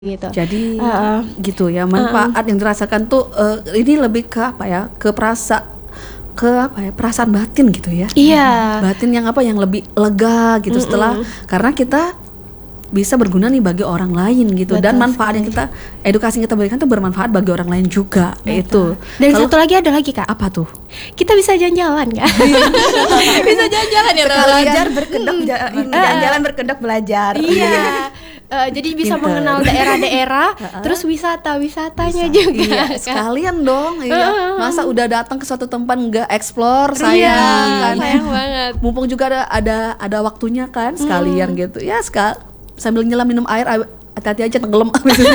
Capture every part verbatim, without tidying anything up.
gitu. Jadi uh, gitu ya, manfaat uh, yang dirasakan tuh uh, ini lebih ke apa ya, ke perasa ke apa ya, perasaan batin gitu ya. Iya. Batin yang apa, yang lebih lega gitu. Mm-mm. Setelah karena kita bisa berguna nih bagi orang lain gitu. Betul. Dan manfaat yang kita, edukasi yang kita berikan tuh bermanfaat bagi orang lain juga. Itu. Dan Kalo, satu lagi ada lagi Kak. Apa tuh? Kita bisa jalan-jalan Kak. Bisa jalan-jalan ya. Belajar berkedok hmm. jalan-jalan berkedok belajar. Iya. Uh, jadi bisa Pinter. Mengenal daerah-daerah, terus wisata-wisatanya bisa. Juga. Iya, kan? Sekalian dong. Iya. Masa udah datang ke suatu tempat nggak explore, sayang iya, kan. Sayang banget. Mumpung juga ada ada ada waktunya kan, sekalian hmm. gitu. Ya sekal sambil nyelam minum air, hati-hati aja tenggelam.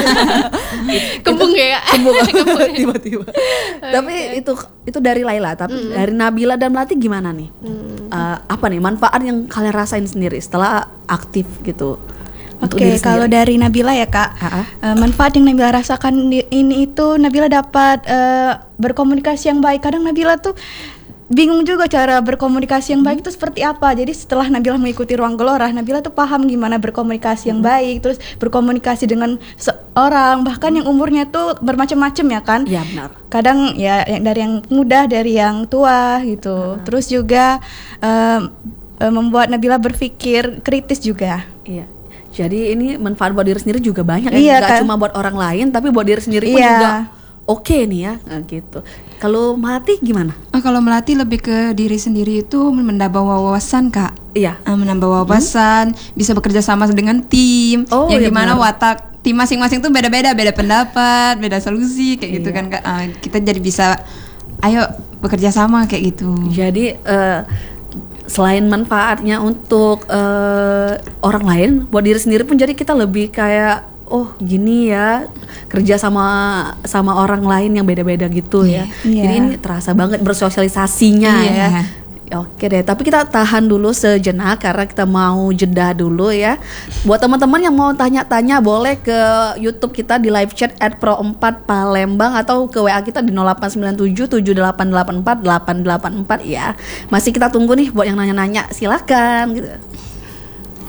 Kembung ya. Kembung tiba-tiba. Tapi okay. itu itu dari Laila, tapi hmm. dari Nabila dan Melati gimana nih? Hmm. Uh, apa nih manfaat yang kalian rasain sendiri setelah aktif gitu? Oke, okay, kalau dari Nabila ya Kak, uh, manfaat yang Nabila rasakan di, ini itu Nabila dapat uh, berkomunikasi yang baik. Kadang Nabila tuh bingung juga cara berkomunikasi yang baik itu seperti apa. Jadi setelah Nabila mengikuti Ruang Gelora, Nabila tuh paham gimana berkomunikasi yang baik, terus berkomunikasi dengan seorang bahkan yang umurnya tuh bermacam-macam ya kan. Iya benar. Kadang ya yang dari yang muda, dari yang tua gitu. Uh. Terus juga uh, uh, membuat Nabila berpikir kritis juga. Iya. Jadi ini manfaat buat diri sendiri juga banyak ya, iya, nggak kan? cuma buat orang lain, tapi buat diri sendiri pun iya. juga oke okay nih ya, nah, gitu. Kalau Melati gimana? Oh, kalau Melati lebih ke diri sendiri itu menambah wawasan Kak. Iya. Uh, menambah wawasan, hmm? bisa bekerja sama dengan tim, oh, yang iya dimana benar. watak tim masing-masing tuh beda-beda, beda pendapat, beda solusi kayak iya. gitu kan Kak. Uh, kita jadi bisa, ayo bekerja sama kayak gitu. Jadi uh, selain manfaatnya untuk uh, orang lain, buat diri sendiri pun jadi kita lebih kayak oh gini ya, kerja sama sama orang lain yang beda-beda gitu yeah. ya. Yeah. Jadi ini terasa banget bersosialisasinya yeah. ya. Oke deh, tapi kita tahan dulu sejenak karena kita mau jeda dulu ya. Buat teman-teman yang mau tanya-tanya boleh ke YouTube kita di live chat at pro empat Palembang atau ke W A kita di nol delapan sembilan tujuh tujuh delapan delapan empat delapan delapan empat ya. Masih kita tunggu nih buat yang nanya-nanya, silakan gitu.